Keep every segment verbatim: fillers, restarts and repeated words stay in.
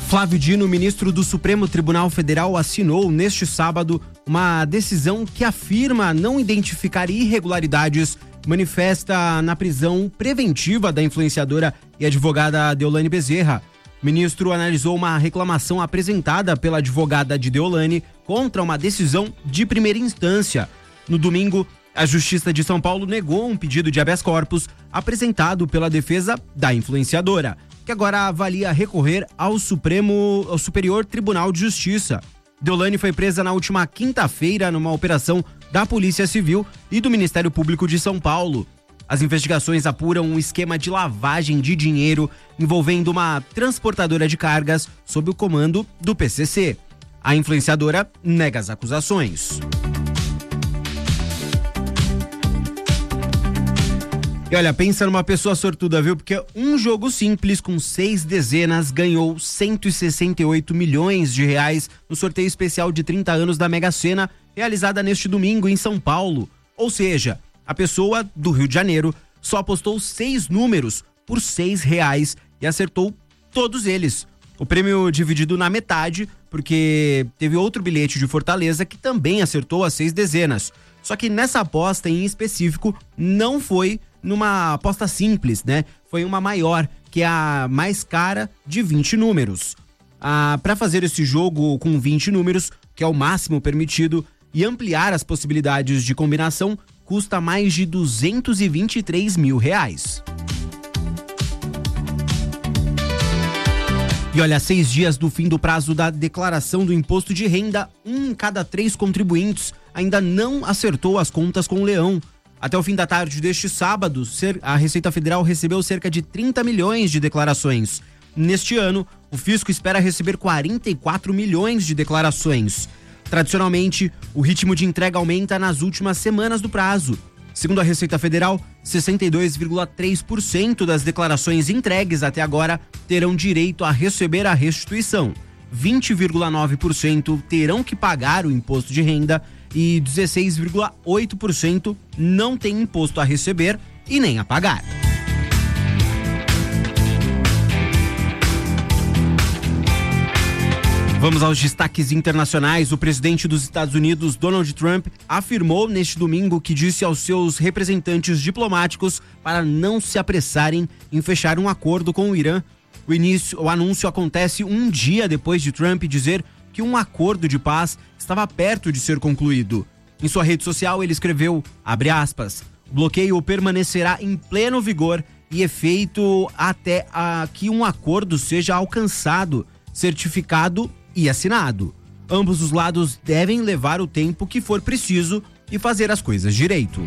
Flávio Dino, ministro do Supremo Tribunal Federal, assinou neste sábado uma decisão que afirma não identificar irregularidades, manifesta na prisão preventiva da influenciadora e advogada Deolane Bezerra. O ministro analisou uma reclamação apresentada pela advogada de Deolane contra uma decisão de primeira instância. No domingo, a Justiça de São Paulo negou um pedido de habeas corpus apresentado pela defesa da influenciadora, que agora avalia recorrer ao Supremo, ao Superior Tribunal de Justiça. Deolane foi presa na última quinta-feira numa operação da Polícia Civil e do Ministério Público de São Paulo. As investigações apuram um esquema de lavagem de dinheiro envolvendo uma transportadora de cargas sob o comando do P C C. A influenciadora nega as acusações. E olha, pensa numa pessoa sortuda, viu? Porque um jogo simples com seis dezenas ganhou cento e sessenta e oito milhões de reais no sorteio especial de trinta anos da Mega Sena, realizada neste domingo em São Paulo. Ou seja, a pessoa do Rio de Janeiro só apostou seis números por seis reais e acertou todos eles. O prêmio dividido na metade, porque teve outro bilhete de Fortaleza que também acertou as seis dezenas. Só que nessa aposta em específico não foi numa aposta simples, né? Foi uma maior, que é a mais cara, de vinte números. Ah, para fazer esse jogo com vinte números, que é o máximo permitido, e ampliar as possibilidades de combinação, custa mais de duzentos e vinte e três mil reais. E olha, seis dias do fim do prazo da declaração do imposto de renda, um em cada três contribuintes ainda não acertou as contas com o leão. Até o fim da tarde deste sábado, a Receita Federal recebeu cerca de trinta milhões de declarações. Neste ano, o fisco espera receber quarenta e quatro milhões de declarações. Tradicionalmente, o ritmo de entrega aumenta nas últimas semanas do prazo. Segundo a Receita Federal, sessenta e dois vírgula três por cento das declarações entregues até agora terão direito a receber a restituição. vinte vírgula nove por cento terão que pagar o imposto de renda e dezesseis vírgula oito por cento não tem imposto a receber e nem a pagar. Vamos aos destaques internacionais. O presidente dos Estados Unidos, Donald Trump, afirmou neste domingo que disse aos seus representantes diplomáticos para não se apressarem em fechar um acordo com o Irã. O, início, o anúncio acontece um dia depois de Trump dizer que um acordo de paz estava perto de ser concluído. Em sua rede social, ele escreveu, abre aspas, o bloqueio permanecerá em pleno vigor e efeito até a que um acordo seja alcançado, certificado e assinado. Ambos os lados devem levar o tempo que for preciso e fazer as coisas direito.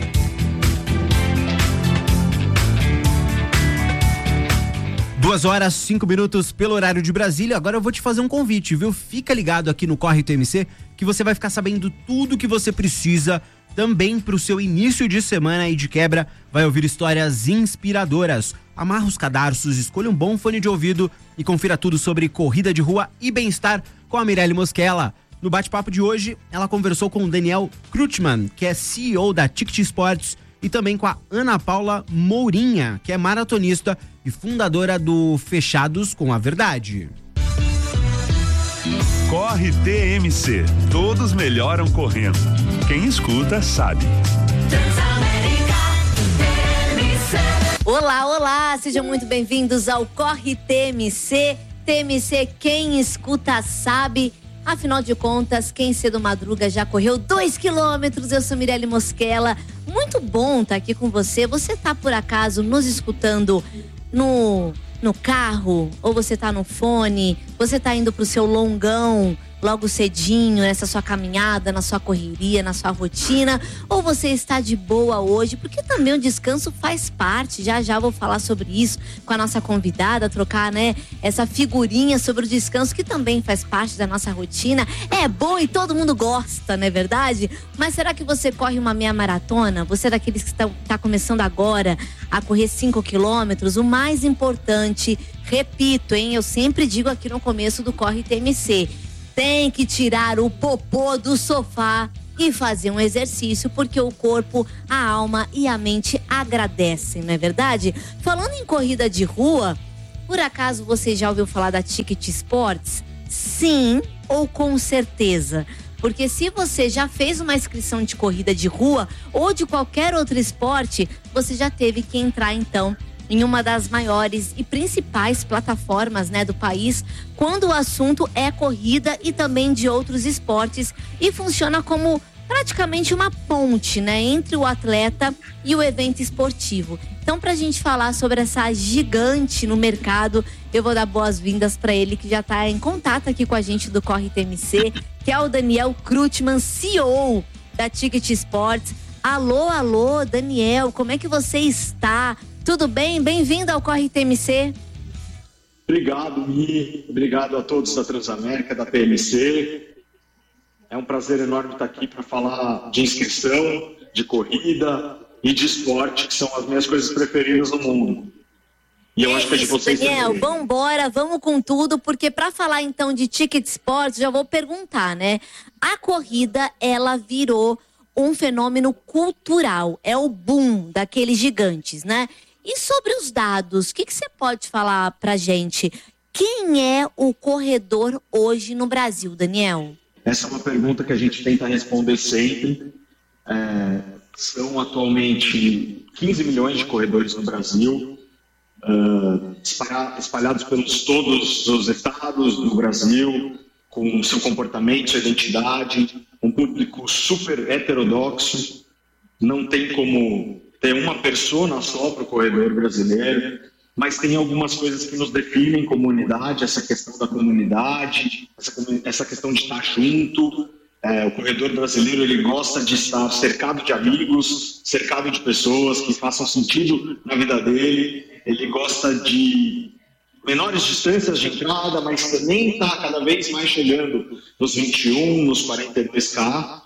Duas horas, cinco minutos pelo horário de Brasília. Agora eu vou te fazer um convite, viu? Fica ligado aqui no Corre T M C que você vai ficar sabendo tudo que você precisa também para o seu início de semana e de quebra. Vai ouvir histórias inspiradoras. Amarra os cadarços, escolha um bom fone de ouvido e confira tudo sobre corrida de rua e bem-estar com a Mirelle Mosquela. No bate-papo de hoje, ela conversou com o Daniel Krutman, que é C E O da Ticket Sports, e também com a Ana Paula Mourinha, que é maratonista e fundadora do Fechados com a Verdade. Corre T M C, todos melhoram correndo. Quem escuta sabe. Olá, olá, sejam muito bem-vindos ao Corre T M C. T M C, quem escuta sabe. Afinal de contas, quem cedo madruga já correu dois quilômetros. Eu sou Mirelle Mosquela. Muito bom estar aqui com você. Você tá, por acaso, nos escutando no, no carro? Ou você tá no fone? Você tá indo pro seu longão logo cedinho, nessa sua caminhada, na sua correria, na sua rotina? Ou você está de boa hoje? Porque também o descanso faz parte. Já já vou falar sobre isso com a nossa convidada, trocar, né, essa figurinha sobre o descanso, que também faz parte da nossa rotina. É bom e todo mundo gosta, não é verdade? Mas será que você corre uma meia maratona? Você é daqueles que está tá começando agora a correr cinco quilômetros? O mais importante, repito, hein, eu sempre digo aqui no começo do Corre T M C, tem que tirar o popô do sofá e fazer um exercício, porque o corpo, a alma e a mente agradecem, não é verdade? Falando em corrida de rua, por acaso você já ouviu falar da Ticket Sports? Sim ou com certeza? Porque se você já fez uma inscrição de corrida de rua ou de qualquer outro esporte, você já teve que entrar então em uma das maiores e principais plataformas, né, do país, quando o assunto é corrida e também de outros esportes, e funciona como praticamente uma ponte, né, entre o atleta e o evento esportivo. Então, para a gente falar sobre essa gigante no mercado, eu vou dar boas-vindas para ele, que já está em contato aqui com a gente do Corre T M C, que é o Daniel Krutman, C E O da Ticket Sports. Alô, alô, Daniel, como é que você está? Tudo bem? Bem-vindo ao Corre T M C. Obrigado, Mi. Obrigado a todos da Transamérica, da T M C. É um prazer enorme estar aqui para falar de inscrição, de corrida e de esporte, que são as minhas coisas preferidas no mundo. E eu é acho que é de vocês Daniel, também. Vamos embora, vamos com tudo, porque para falar então de Ticket Sports, já vou perguntar, né? A corrida, ela virou um fenômeno cultural, é o boom daqueles gigantes, né? E sobre os dados, o que, que você pode falar pra gente? Quem é o corredor hoje no Brasil, Daniel? Essa é uma pergunta que a gente tenta responder sempre. É, são atualmente quinze milhões de corredores no Brasil, uh, espalhados pelos todos os estados do Brasil, com seu comportamento, sua identidade, um público super heterodoxo. Não tem como ter uma persona só para o corredor brasileiro, mas tem algumas coisas que nos definem como unidade, essa questão da comunidade, essa, essa questão de estar junto. É, o corredor brasileiro, ele gosta de estar cercado de amigos, cercado de pessoas que façam sentido na vida dele. Ele gosta de menores distâncias de entrada, mas também está cada vez mais chegando nos vinte e um, nos quarenta e dois K.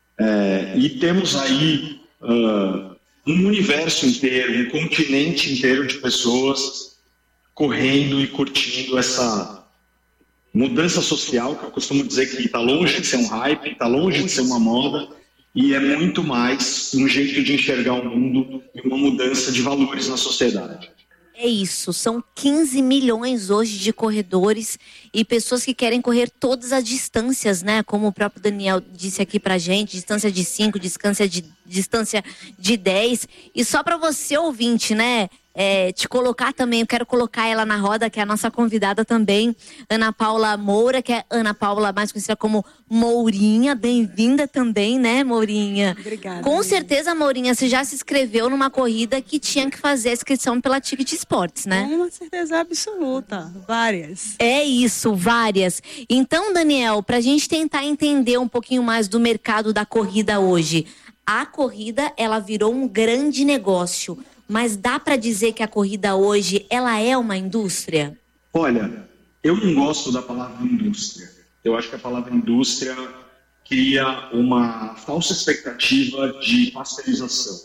É, e temos aí uh, um universo inteiro, um continente inteiro de pessoas correndo e curtindo essa mudança social, que eu costumo dizer que está longe de ser um hype, está longe de ser uma moda, e é muito mais um jeito de enxergar o mundo e uma mudança de valores na sociedade. É isso, são quinze milhões hoje de corredores e pessoas que querem correr todas as distâncias, né? Como o próprio Daniel disse aqui pra gente, distância de cinco, distância de, distância de dez. E só para você, ouvinte, né? É, te colocar também, eu quero colocar ela na roda, que é a nossa convidada também, Ana Paula Moura, que é Ana Paula, mais conhecida como Mourinha. Bem-vinda também, né, Mourinha? Obrigada. Com certeza, Mourinha, você já se inscreveu numa corrida que tinha que fazer a inscrição pela Ticket Sports, né? Com uma certeza absoluta, várias. É isso, várias. Então, Daniel, pra gente tentar entender um pouquinho mais do mercado da corrida hoje, a corrida, ela virou um grande negócio. Mas dá para dizer que a corrida hoje, ela é uma indústria? Olha, eu não gosto da palavra indústria. Eu acho que a palavra indústria cria uma falsa expectativa de pasteurização,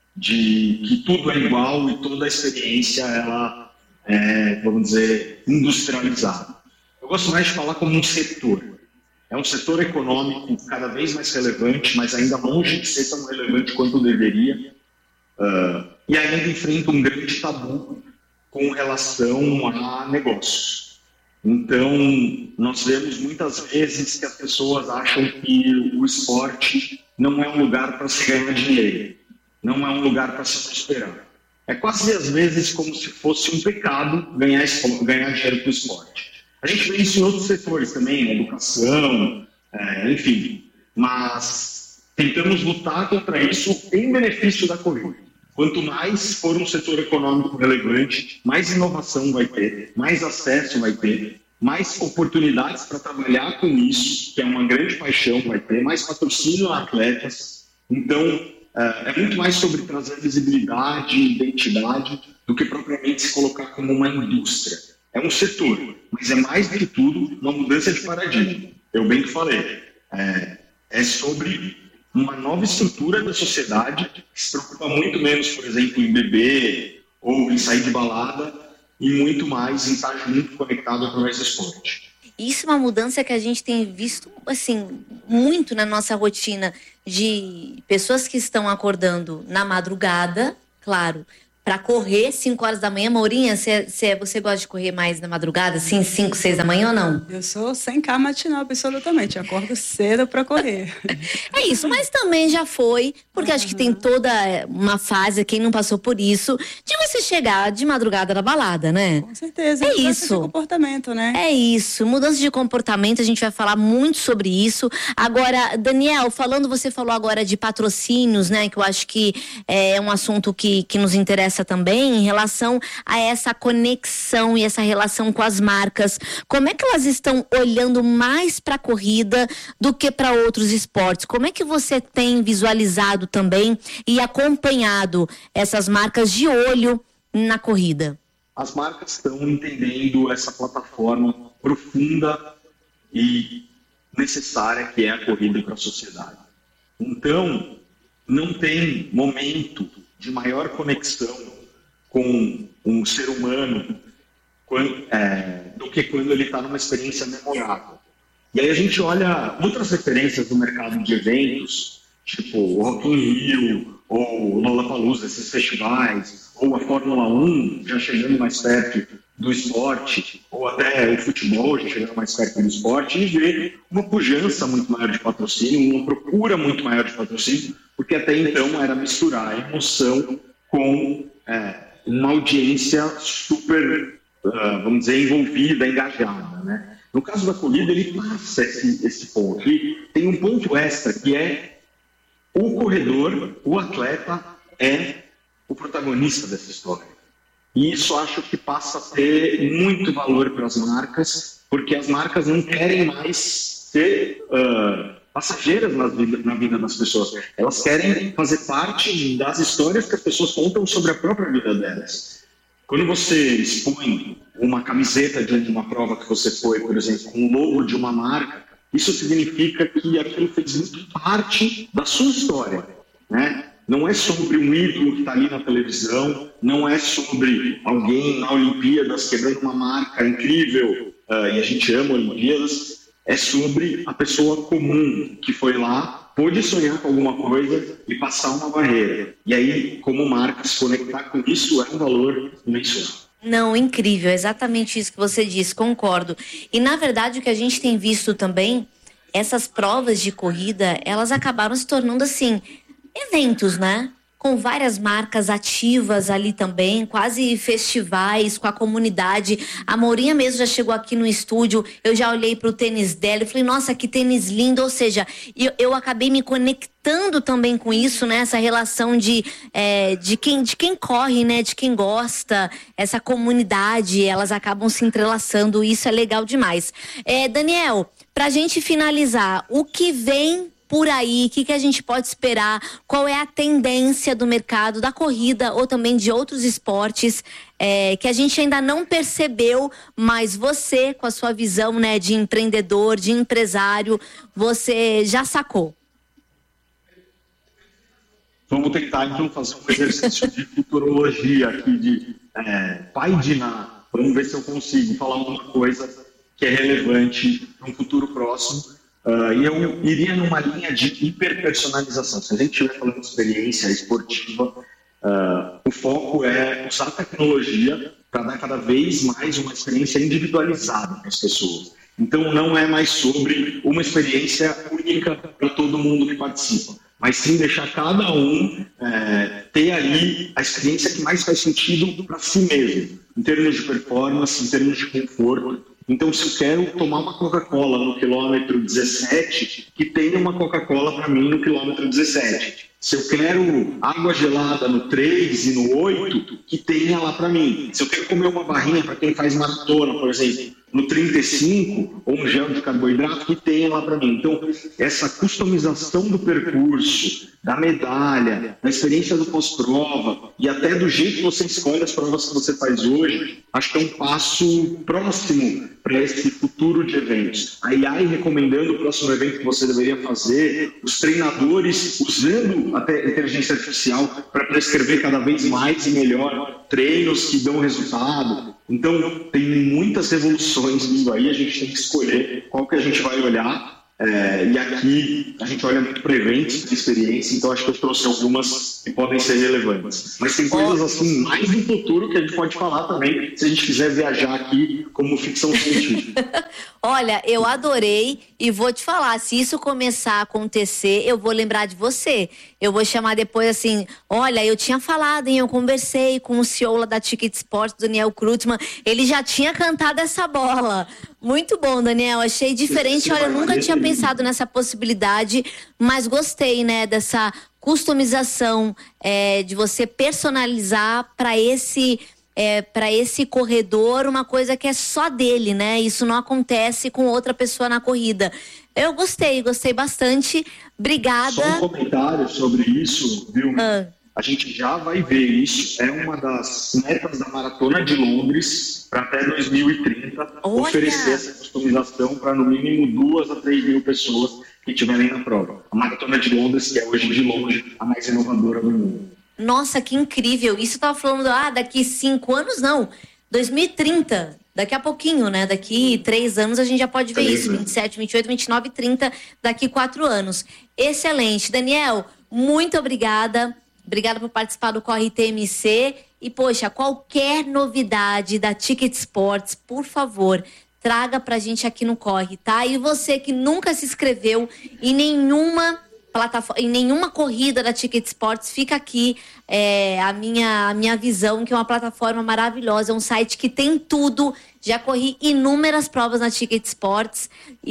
de que tudo é igual e toda a experiência ela é, vamos dizer, industrializada. Eu gosto mais de falar como um setor. É um setor econômico cada vez mais relevante, mas ainda longe de ser tão relevante quanto deveria. Uh, e ainda enfrenta um grande tabu com relação a negócios. Então, nós vemos muitas vezes que as pessoas acham que o esporte não é um lugar para se ganhar dinheiro, não é um lugar para se prosperar. É quase às vezes como se fosse um pecado ganhar, ganhar dinheiro com o esporte. A gente vê isso em outros setores também, na educação, é, enfim, mas tentamos lutar contra isso em benefício da corrida. Quanto mais for um setor econômico relevante, mais inovação vai ter, mais acesso vai ter, mais oportunidades para trabalhar com isso, que é uma grande paixão, vai ter, mais patrocínio a atletas. Então, é muito mais sobre trazer visibilidade e identidade do que propriamente se colocar como uma indústria. É um setor, mas é mais do que tudo uma mudança de paradigma. Eu bem que falei, é, é sobre uma nova estrutura da sociedade que se preocupa muito menos, por exemplo, em beber ou em sair de balada e muito mais em estar junto, conectado através do esporte. Isso é uma mudança que a gente tem visto, assim, muito na nossa rotina de pessoas que estão acordando na madrugada, claro, pra correr cinco horas da manhã. Maurinha, cê, cê, você gosta de correr mais na madrugada, assim, cinco, seis da manhã ou não? Eu sou sem cá matinal, absolutamente. Eu acordo cedo pra correr. É isso, mas também já foi, porque uhum. acho que tem toda uma fase, quem não passou por isso, de você chegar de madrugada na balada, né? Com certeza. É isso. De comportamento, né? É isso. Mudança de comportamento, a gente vai falar muito sobre isso. Agora, Daniel, falando, você falou agora de patrocínios, né? Que eu acho que é um assunto que, que nos interessa também em relação a essa conexão e essa relação com as marcas. Como é que elas estão olhando mais para a corrida do que para outros esportes? Como é que você tem visualizado também e acompanhado essas marcas de olho na corrida? As marcas estão entendendo essa plataforma profunda e necessária que é a corrida para a sociedade. Então, não tem momento de maior conexão com um ser humano quando, é, do que quando ele está numa experiência memorável. E aí a gente olha outras referências do mercado de eventos, tipo o Rock in Rio, ou o Lollapalooza, esses festivais, ou a Fórmula um, já chegando mais perto do esporte, ou até o futebol, já chegando mais perto do esporte, e vê uma pujança muito maior de patrocínio, uma procura muito maior de patrocínio, porque até então era misturar a emoção com é, uma audiência super, uh, vamos dizer, envolvida, engajada, né? No caso da corrida, ele passa esse, esse ponto. E tem um ponto extra, que é o corredor, o atleta, é o protagonista dessa história. E isso acho que passa a ter muito valor para as marcas, porque as marcas não querem mais ser uh, passageiras na vida, na vida das pessoas. Elas querem fazer parte das histórias que as pessoas contam sobre a própria vida delas. Quando você expõe uma camiseta de uma prova que você foi, por exemplo, com o logo de uma marca, isso significa que aquilo fez muito parte da sua história, né? Não é sobre um ídolo que está ali na televisão, não é sobre alguém na Olimpíadas quebrando uma marca incrível, uh, e a gente ama Olimpíadas, é sobre a pessoa comum que foi lá, pôde sonhar com alguma coisa e passar uma barreira. E aí, como marca, se conectar com isso é um valor imensurável. Não, incrível, exatamente isso que você disse, concordo. E na verdade o que a gente tem visto também, essas provas de corrida, elas acabaram se tornando assim, eventos, né? Com várias marcas ativas ali também, quase festivais com a comunidade. A Maurinha mesmo já chegou aqui no estúdio, eu já olhei para o tênis dela e falei, nossa, que tênis lindo. Ou seja, eu, eu acabei me conectando também com isso, né? Essa relação de, é, de, quem, de quem corre, né? De quem gosta, essa comunidade, elas acabam se entrelaçando, isso é legal demais. É, Daniel, pra gente finalizar, o que vem por aí, o que, que a gente pode esperar? Qual é a tendência do mercado da corrida ou também de outros esportes é, que a gente ainda não percebeu, mas você, com a sua visão, né, de empreendedor, de empresário, você já sacou? Vamos tentar, então, fazer um exercício de futurologia aqui, de é, pai de Ná. Vamos ver se eu consigo falar alguma coisa que é relevante para um futuro próximo. Uh, e eu iria numa linha de hiperpersonalização. Se a gente estiver falando de experiência esportiva, uh, o foco é usar a tecnologia para dar cada vez mais uma experiência individualizada para as pessoas. Então, não é mais sobre uma experiência única para todo mundo que participa, mas sim deixar cada um é, ter ali a experiência que mais faz sentido para si mesmo, em termos de performance, em termos de conforto. Então, se eu quero tomar uma Coca-Cola no quilômetro dezessete, que tenha uma Coca-Cola para mim no quilômetro dezessete. Se eu quero água gelada no três e no oito, que tenha lá para mim. Se eu quero comer uma barrinha para quem faz maratona, por exemplo, no trinta e cinco, ou um gel de carboidrato, que tenha lá para mim. Então, essa customização do percurso, da medalha, da experiência do pós-prova e até do jeito que você escolhe as provas que você faz hoje, acho que é um passo próximo para esse futuro de eventos. A I A I recomendando o próximo evento que você deveria fazer, os treinadores usando até inteligência artificial para prescrever cada vez mais e melhor treinos que dão resultado. Então, tem muitas revoluções vindo aí, a gente tem que escolher qual que a gente vai olhar É, e aqui a gente olha muito para eventos de experiência, então acho que eu trouxe algumas que podem ser relevantes. Mas tem coisas assim mais no futuro que a gente pode falar também, se a gente quiser viajar aqui como ficção científica. Olha, eu adorei e vou te falar, se isso começar a acontecer, eu vou lembrar de você. Eu vou chamar depois assim, olha, eu tinha falado, hein, eu conversei com o C E O lá da Ticket Sports, Daniel Krutman, ele já tinha cantado essa bola. Muito bom, Daniel, achei diferente. Olha, eu nunca tinha pensado nessa possibilidade, mas gostei, né, dessa customização, é, de você personalizar para esse... É, para esse corredor, uma coisa que é só dele, né? Isso não acontece com outra pessoa na corrida. Eu gostei, gostei bastante. Obrigada. Só um comentário sobre isso, viu? Ah. A gente já vai ver isso. É uma das metas da Maratona de Londres para até dois mil e trinta. Olha. Oferecer essa customização para no mínimo duas a três mil pessoas que estiverem na prova. A Maratona de Londres, que é hoje de longe a mais inovadora do mundo. Nossa, que incrível. Isso eu tava falando, ah, daqui cinco anos, não. dois mil e trinta. Daqui a pouquinho, né? Daqui três anos a gente já pode ver isso. vinte e sete, vinte e oito, vinte e nove, trinta, daqui quatro anos. Excelente. Daniel, muito obrigada. Obrigada por participar do Corre T M C. E, poxa, qualquer novidade da Ticket Sports, por favor, traga pra gente aqui no Corre, tá? E você que nunca se inscreveu em nenhuma... plataforma, em nenhuma corrida da Ticket Sports, fica aqui é, a, minha, a minha visão, que é uma plataforma maravilhosa, é um site que tem tudo. Já corri inúmeras provas na Ticket Sports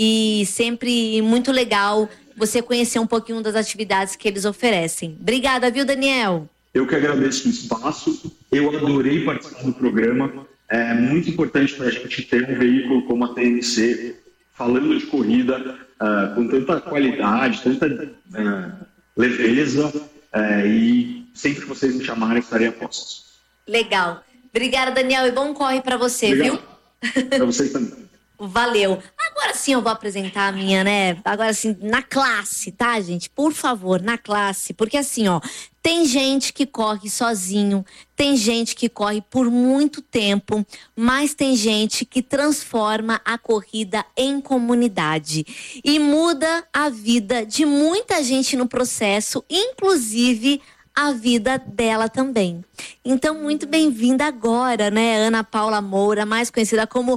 e sempre muito legal você conhecer um pouquinho das atividades que eles oferecem. Obrigada, viu, Daniel? Eu que agradeço o espaço, eu adorei participar do programa. É muito importante para a gente ter um veículo como a T M C falando de corrida, Uh, com tanta qualidade, tanta uh, leveza, uh, e sempre que vocês me chamarem, estarei a postos. Legal. Obrigada, Daniel, e bom corre para você, Obrigado. Viu? Para vocês também. Valeu. Agora sim eu vou apresentar a minha, né? Agora sim, na classe, tá, gente? Por favor, na classe. Porque assim, ó, tem gente que corre sozinho, tem gente que corre por muito tempo, mas tem gente que transforma a corrida em comunidade e muda a vida de muita gente no processo, inclusive a vida dela também. Então, muito bem-vinda agora, né, Ana Paula Moura, mais conhecida como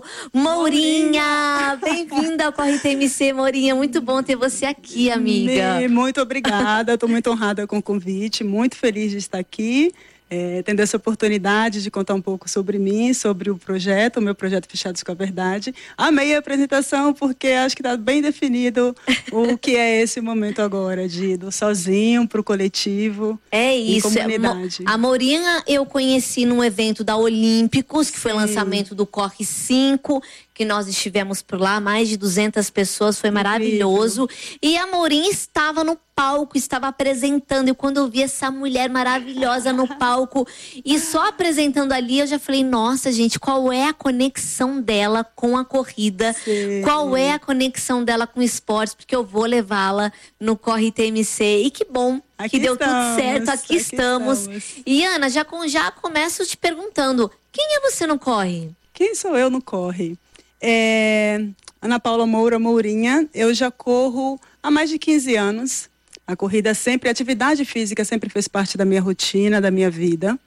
Mourinha. Bem-vinda ao Corre T M C, Mourinha. Muito bom ter você aqui, amiga. Muito obrigada, estou muito honrada com o convite, muito feliz de estar aqui. É, tendo essa oportunidade de contar um pouco sobre mim, sobre o projeto, o meu projeto Fechados com a Verdade. Amei a apresentação porque acho que está bem definido o que é esse momento agora, de do sozinho para o coletivo. É isso. Comunidade. A Mourinha eu conheci num evento da Olímpicos, que foi o lançamento do Corre cinco, que nós estivemos por lá, mais de duzentas pessoas, foi maravilhoso. E a Mourinha estava no palco, estava apresentando, e quando eu vi essa mulher maravilhosa no palco, e só apresentando ali, eu já falei, nossa, gente, qual é a conexão dela com a corrida? Sim. Qual é a conexão dela com o esporte? Porque eu vou levá-la no Corre T M C. E que bom aqui que deu estamos, tudo certo, aqui, aqui estamos. estamos. E Ana, já, com, já começo te perguntando, quem é você no Corre? Quem sou eu no Corre? É, Ana Paula Moura Mourinha, eu já corro há mais de quinze anos. A corrida sempre, a atividade física sempre fez parte da minha rotina, da minha vida.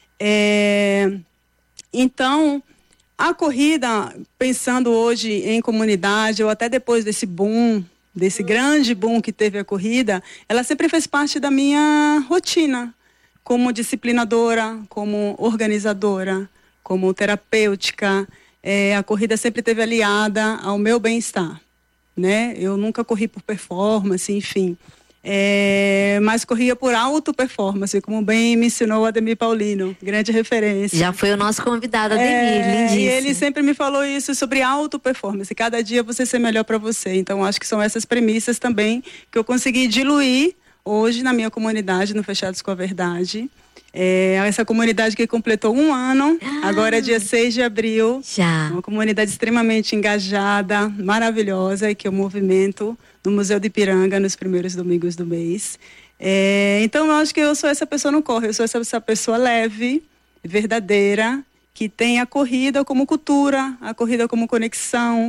É, então, a corrida, pensando hoje em comunidade, ou até depois desse boom, desse grande boom que teve a corrida, ela sempre fez parte da minha rotina, como disciplinadora, como organizadora, como terapêutica. É, a corrida sempre esteve aliada ao meu bem-estar, né? Eu nunca corri por performance, enfim. É, mas corria por auto-performance, como bem me ensinou o Ademir Paulino, grande referência. Já foi o nosso convidado, Ademir, é, lindíssimo. E ele sempre me falou isso sobre auto-performance, cada dia você ser melhor para você. Então, acho que são essas premissas também que eu consegui diluir hoje na minha comunidade, no Fechados com a Verdade. É, essa comunidade que completou um ano, ah, agora é dia seis de abril. Já. Uma comunidade extremamente engajada, maravilhosa, e que eu movimento no Museu de Ipiranga nos primeiros domingos do mês. É, então, eu acho que eu sou essa pessoa no Corre, eu sou essa, essa pessoa leve, verdadeira, que tem a corrida como cultura, a corrida como conexão,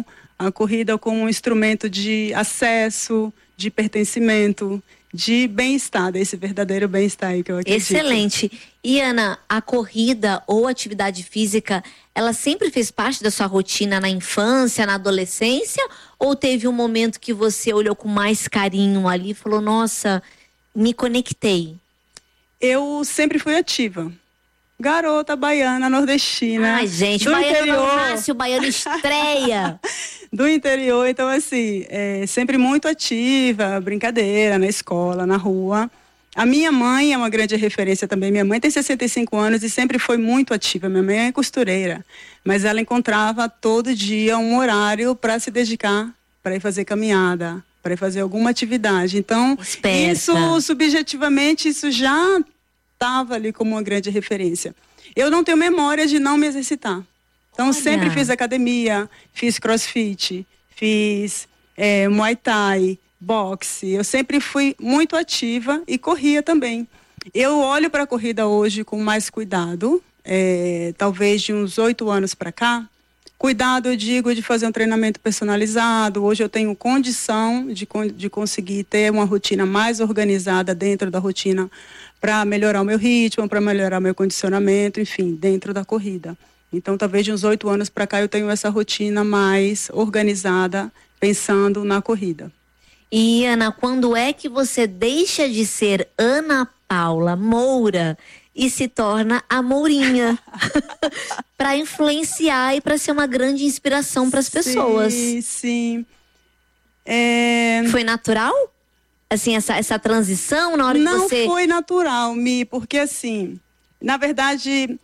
a corrida como um instrumento de acesso, de pertencimento, de bem-estar, desse verdadeiro bem-estar aí que eu acredito. Excelente. E Ana, a corrida ou atividade física, ela sempre fez parte da sua rotina na infância, na adolescência? Ou teve um momento que você olhou com mais carinho ali e falou, nossa, me conectei? Eu sempre fui ativa. Garota baiana, nordestina. Ai, gente, do o baiano interior. não nasce, o baiano estreia. Do interior, então assim, é, sempre muito ativa, brincadeira na escola, na rua. A minha mãe é uma grande referência também. Minha mãe tem sessenta e cinco anos e sempre foi muito ativa. Minha mãe é costureira, mas ela encontrava todo dia um horário para se dedicar, para ir fazer caminhada, para ir fazer alguma atividade. Então, Esperta. isso, subjetivamente, isso já estava ali como uma grande referência. Eu não tenho memória de não me exercitar. Então, Olha. sempre fiz academia, fiz crossfit, fiz é, muay thai, boxe. Eu sempre fui muito ativa e corria também. Eu olho para a corrida hoje com mais cuidado, é, talvez de uns oito anos para cá. Cuidado, eu digo, de fazer um treinamento personalizado. Hoje eu tenho condição de, de conseguir ter uma rotina mais organizada dentro da rotina para melhorar o meu ritmo, para melhorar o meu condicionamento, enfim, dentro da corrida. Então, talvez de uns oito anos para cá eu tenho essa rotina mais organizada, pensando na corrida. E Ana, quando é que você deixa de ser Ana Paula Moura e se torna a Mourinha para influenciar e para ser uma grande inspiração para as pessoas? Sim, sim. É... Foi natural? Assim, essa, essa transição na hora Não que você... foi natural, Mi, porque assim, na verdade,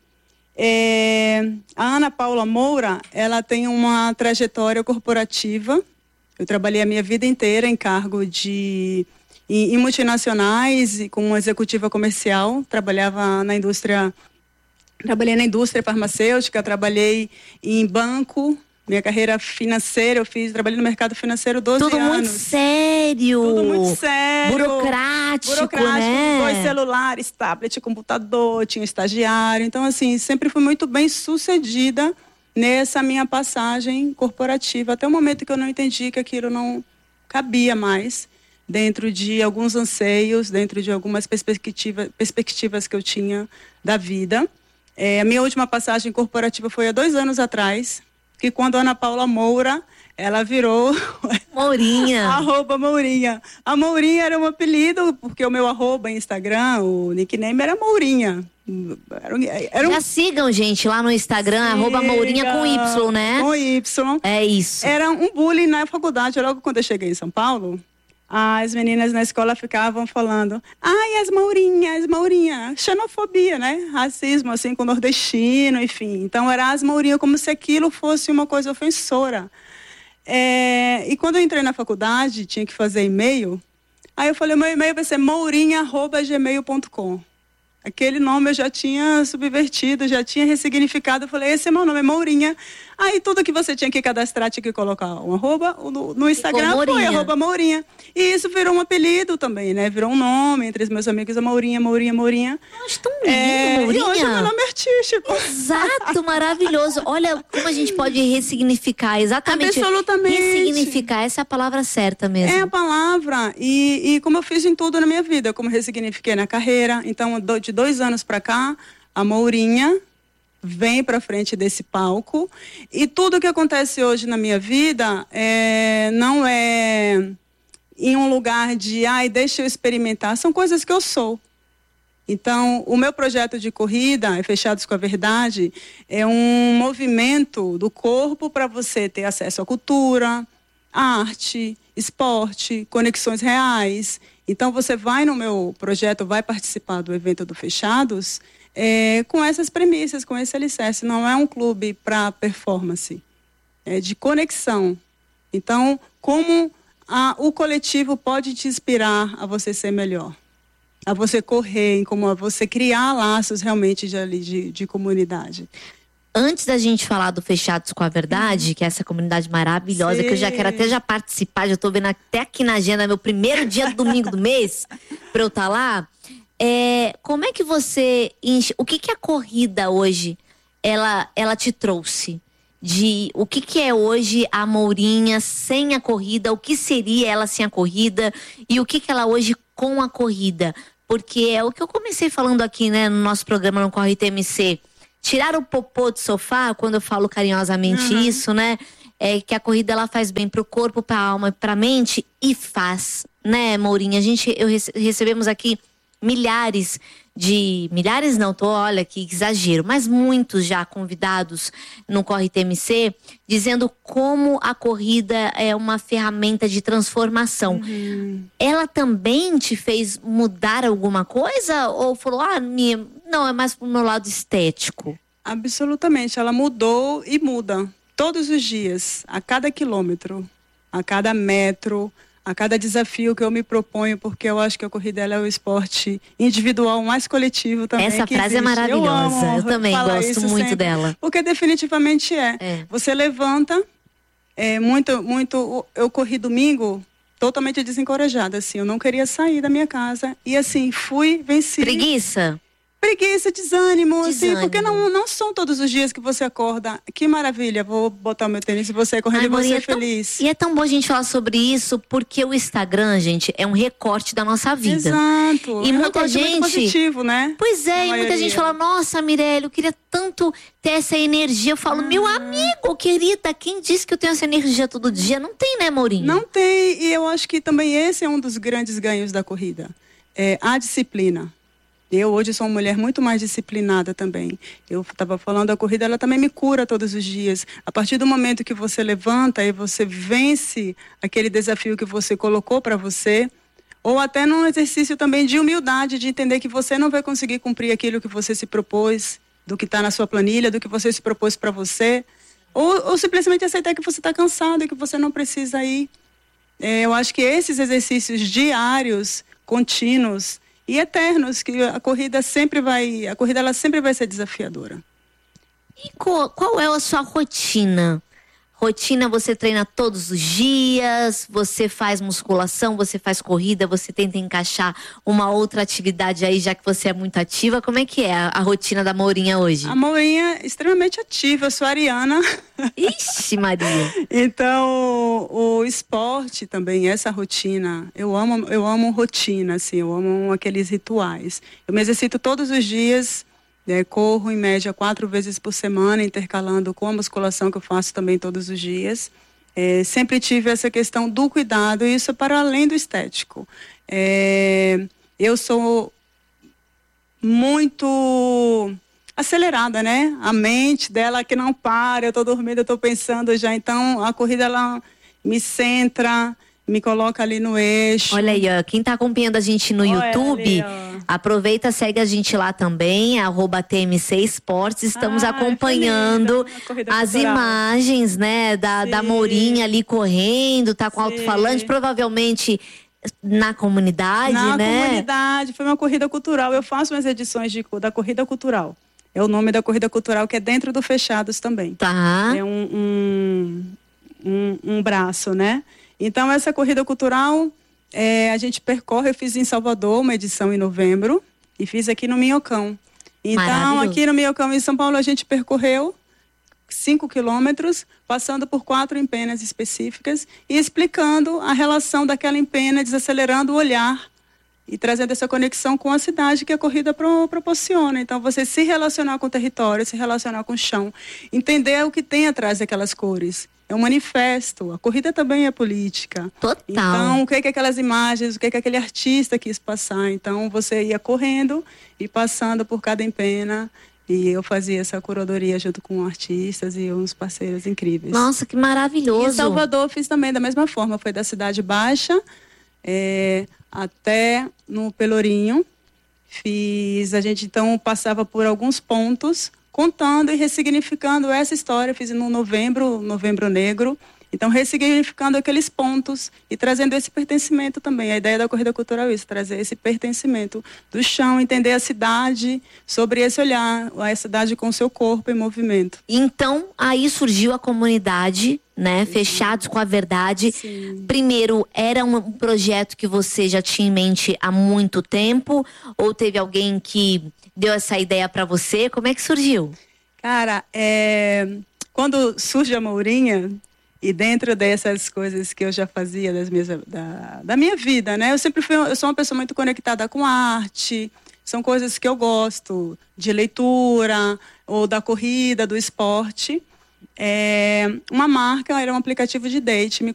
é... a Ana Paula Moura, ela tem uma trajetória corporativa. Eu trabalhei a minha vida inteira em cargo de... em, em multinacionais e como executiva comercial. Trabalhava na indústria... Trabalhei na indústria farmacêutica, trabalhei em banco. Minha carreira financeira, eu fiz, trabalhei no mercado financeiro doze Tudo anos. muito sério. Tudo muito sério. Burocrático, Burocrático, né? dois celulares, tablet, computador, tinha estagiário. Então, assim, sempre fui muito bem sucedida nessa minha passagem corporativa. Até o momento que eu não entendi que aquilo não cabia mais dentro de alguns anseios, dentro de algumas perspectiva, perspectivas que eu tinha da vida. É, a minha última passagem corporativa foi há dois anos atrás, que quando a Ana Paula Moura, ela virou... Mourinha. arroba Mourinha. A Mourinha era um apelido, porque o meu arroba em Instagram, o nickname era Mourinha. Era um, era um... Já sigam, gente, lá no Instagram, Siga, arroba Mourinha com Y, né? Com Y. É isso. Era um bullying na faculdade, logo quando eu cheguei em São Paulo. As meninas na escola ficavam falando, ai, as Mourinhas, as Mourinha, xenofobia, né? Racismo, assim, com nordestino, enfim. Então, era as Mourinha, como se aquilo fosse uma coisa ofensora. É, e quando eu entrei na faculdade, tinha que fazer e-mail, aí eu falei, meu e-mail vai ser mourinha arroba gmail ponto com. Aquele nome eu já tinha subvertido, já tinha ressignificado. Eu falei, esse é meu nome, é Mourinha. Aí tudo que você tinha que cadastrar, tinha que colocar um arroba. No, no Instagram foi arroba Mourinha. E isso virou um apelido também, né? Virou um nome entre os meus amigos, a Mourinha, Mourinha, Mourinha. Nossa, tão lindo, é, Mourinha. E hoje é meu nome artístico. Exato, maravilhoso. Olha como a gente pode ressignificar, exatamente. Absolutamente. Ressignificar, essa é a palavra certa mesmo. É a palavra. E, e como eu fiz em tudo na minha vida, como ressignifiquei na carreira. Então, de dois anos pra cá, a Mourinha vem para frente desse palco e tudo que acontece hoje na minha vida é, não é em um lugar de, ai, deixa eu experimentar, são coisas que eu sou. Então, o meu projeto de corrida, é Fechados com a Verdade, é um movimento do corpo para você ter acesso à cultura, arte, esporte, conexões reais. Então, você vai no meu projeto, vai participar do evento do Fechados, É, com essas premissas, com esse alicerce. Não é um clube para performance, é de conexão. Então, como a, o coletivo pode te inspirar a você ser melhor, a você correr, como a você criar laços realmente de, de, de comunidade. Antes da gente falar do Fechados com a Verdade, que é essa comunidade maravilhosa, Sim. que eu já quero até já participar, já estou vendo até aqui na agenda, meu primeiro dia do domingo do mês, para eu estar tá lá. É, como é que você enche, o que que a corrida hoje ela, ela te trouxe? de o que, que é hoje a Mourinha sem a corrida, o que seria ela sem a corrida e o que, que ela hoje com a corrida. Porque é o que eu comecei falando aqui, né, no nosso programa no Corre T M C. Tirar o popô do sofá, quando eu falo carinhosamente uhum. isso, né? É que a corrida ela faz bem pro corpo, pra alma, pra mente e faz, né, Mourinha? A gente, eu rece- recebemos aqui milhares de, milhares não, tô, olha que exagero, mas muitos já convidados no Corre T M C, dizendo como a corrida é uma ferramenta de transformação. Uhum. Ela também te fez mudar alguma coisa? Ou falou, ah, minha, não, é mais pro meu lado estético? Absolutamente, ela mudou e muda. Todos os dias, a cada quilômetro, a cada metro, a cada desafio que eu me proponho, porque eu acho que a corrida ela é o esporte individual mais coletivo também. Essa que frase existe. é maravilhosa, eu, amo eu também gosto muito sempre, dela. Porque definitivamente é. é. Você levanta, é, muito, muito, eu corri domingo totalmente desencorajada, assim, eu não queria sair da minha casa e assim, fui, venci. Preguiça? Preguiça, desânimo, desânimo, assim, porque não, não são todos os dias que você acorda. Que maravilha, vou botar o meu tênis e você correndo e você é feliz. E é tão bom a gente falar sobre isso, porque o Instagram, gente, é um recorte da nossa vida. Exato. E um muita gente. Muito positivo, né? Pois é, e muita gente fala, nossa, Mirelle, eu queria tanto ter essa energia. Eu falo, ah. meu amigo, querida, quem disse que eu tenho essa energia todo dia? Não tem, né, Mourinho? Não tem, e eu acho que também esse é um dos grandes ganhos da corrida. É a disciplina. Eu hoje sou uma mulher muito mais disciplinada também. Eu estava falando, a corrida ela também me cura todos os dias. A partir do momento que você levanta e você vence aquele desafio que você colocou para você, ou até num exercício também de humildade, de entender que você não vai conseguir cumprir aquilo que você se propôs, do que está na sua planilha, do que você se propôs para você, ou, ou simplesmente aceitar que você está cansado e que você não precisa ir. É, eu acho que esses exercícios diários, contínuos, e eternos, que a corrida sempre vai, a corrida ela sempre vai ser desafiadora. E qual, qual é a sua rotina? Rotina, você treina todos os dias, você faz musculação, você faz corrida, você tenta encaixar uma outra atividade aí, já que você é muito ativa. Como é que é a, a rotina da Mourinha hoje? A Mourinha é extremamente ativa, eu sou ariana. Ixi, Maria. Então, o, o esporte também, essa rotina, eu amo, eu amo rotina, assim, eu amo aqueles rituais. Eu me exercito todos os dias. É, corro em média quatro vezes por semana, intercalando com a musculação que eu faço também todos os dias. É, sempre tive essa questão do cuidado, e isso é para além do estético. É, eu sou muito acelerada, né? A mente dela que não para, eu estou dormindo, eu estou pensando já. Então, a corrida, ela me centra, me coloca ali no eixo. Olha aí, ó, quem tá acompanhando a gente no Olha YouTube, ali, aproveita, segue a gente lá também, arroba T M C Esportes. Estamos ah, acompanhando as imagens, né, da, da Mourinha ali correndo, tá com alto-falante, provavelmente na comunidade, na né? Na comunidade, foi uma corrida cultural. Eu faço umas edições de, da corrida cultural. É o nome da corrida cultural, que é dentro do Fechados também. Tá. É um, um, um, um braço, né? Então, essa corrida cultural, é, a gente percorre, eu fiz em Salvador uma edição em novembro e fiz aqui no Minhocão. Então, aqui no Minhocão, em São Paulo, a gente percorreu cinco quilômetros, passando por quatro empenas específicas e explicando a relação daquela empena, desacelerando o olhar e trazendo essa conexão com a cidade que a corrida pro, proporciona. Então, você se relacionar com o território, se relacionar com o chão, entender o que tem atrás daquelas cores. É um manifesto. A corrida também é política. Total. Então, o que é que aquelas imagens, o que é que aquele artista quis passar? Então, você ia correndo e passando por cada empena. E eu fazia essa curadoria junto com artistas e uns parceiros incríveis. Nossa, que maravilhoso. E em Salvador eu fiz também da mesma forma. Foi da Cidade Baixa é, até no Pelourinho. Fiz, a gente então passava por alguns pontos, contando e ressignificando essa história. Fiz no novembro, novembro negro. Então, ressignificando aqueles pontos e trazendo esse pertencimento também. A ideia da corrida cultural é isso, trazer esse pertencimento do chão, entender a cidade sobre esse olhar, a cidade com o seu corpo em movimento. Então, aí surgiu a comunidade, né? Sim. Fechados com a Verdade. Sim. Primeiro, era um projeto que você já tinha em mente há muito tempo? Ou teve alguém que deu essa ideia para você? Como é que surgiu? Cara, é... quando surge a Mourinha, e dentro dessas coisas que eu já fazia das minhas, da, da minha vida, né? Eu sempre fui, eu sou uma pessoa muito conectada com arte, são coisas que eu gosto, de leitura, ou da corrida, do esporte. É, uma marca, era um aplicativo de date, me